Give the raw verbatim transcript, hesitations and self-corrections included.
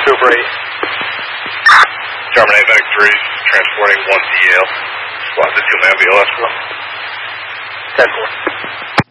Super eight. German eight Medic three, transporting one D L. Squad to two man V L S, bro. ten four.